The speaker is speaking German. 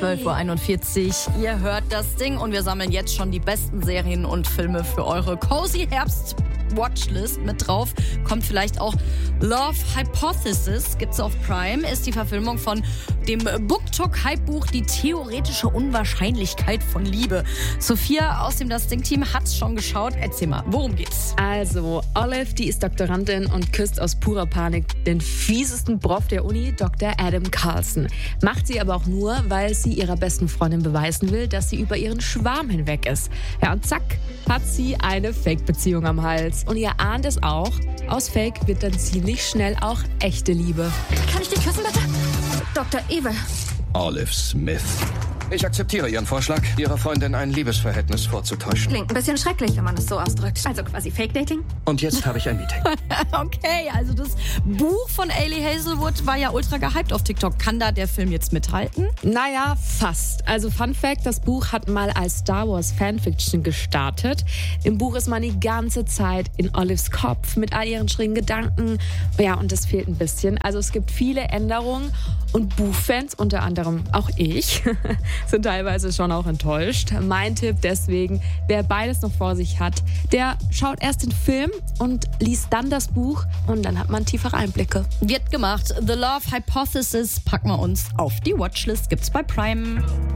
12:41 Uhr. Ihr hört das Ding und wir sammeln jetzt schon die besten Serien und Filme für eure Cozy Herbst Watchlist mit drauf. Kommt vielleicht auch Love Hypothesis, gibt's auf Prime, ist die Verfilmung von dem BookTok-Hype-Buch Die theoretische Unwahrscheinlichkeit von Liebe. Sophia aus dem Das Ding-Team hat's schon geschaut. Erzähl mal, worum geht's? Also, Olive, die ist Doktorandin und küsst aus purer Panik den fiesesten Prof der Uni, Dr. Adam Carlson. Macht sie aber auch nur, weil sie ihrer besten Freundin beweisen will, dass sie über ihren Schwarm hinweg ist. Ja, und zack, hat sie eine Fake-Beziehung am Hals. Und ihr ahnt es auch, aus Fake wird dann ziemlich schnell auch echte Liebe. Kann ich dich küssen, bitte? Dr. Evil. Olive Smith. Ich akzeptiere Ihren Vorschlag, Ihrer Freundin ein Liebesverhältnis vorzutäuschen. Klingt ein bisschen schrecklich, wenn man es so ausdrückt. Also quasi Fake-Dating? Und jetzt habe ich ein Meeting. Okay, also das Buch von Ailey Hazelwood war ja ultra gehypt auf TikTok. Kann da der Film jetzt mithalten? Naja, fast. Also Fun Fact, das Buch hat mal als Star Wars Fanfiction gestartet. Im Buch ist man die ganze Zeit in Olives Kopf mit all ihren schrägen Gedanken. Ja, und das fehlt ein bisschen. Also es gibt viele Änderungen und Buchfans, unter anderem auch ich, sind teilweise schon auch enttäuscht. Mein Tipp deswegen, wer beides noch vor sich hat, der schaut erst den Film und liest dann das Buch und dann hat man tiefere Einblicke. Wird gemacht. The Love Hypothesis packen wir uns auf die Watchlist. Gibt's bei Prime.